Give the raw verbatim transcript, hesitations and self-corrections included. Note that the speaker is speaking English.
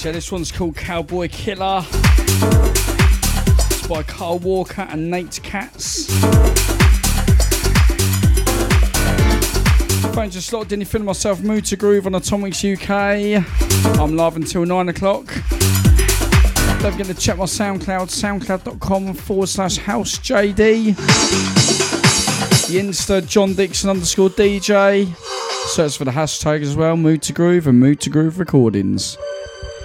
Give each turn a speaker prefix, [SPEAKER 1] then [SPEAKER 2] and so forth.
[SPEAKER 1] So this one's called Cowboy Killer. It's by Carl Walker and Nate Katz. Phones just slotted in. You feeling myself, Mood to Groove on Atomics U K. I'm live until nine o'clock. Don't forget to check my SoundCloud, soundcloud.com forward slash house JD. The Insta, John Dixon underscore D J. Search for the hashtag as well, Mood to Groove and Mood to Groove Recordings.